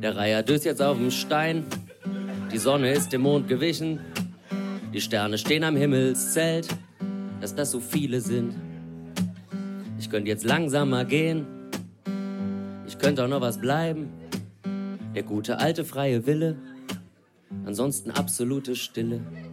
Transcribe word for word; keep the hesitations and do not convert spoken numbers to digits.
Der Reiher döst jetzt auf dem Stein, die Sonne ist dem Mond gewichen, die Sterne stehen am Himmelszelt, dass das so viele sind. Ich könnte jetzt langsamer gehen, ich könnte auch noch was bleiben, der gute alte freie Wille, ansonsten absolute Stille.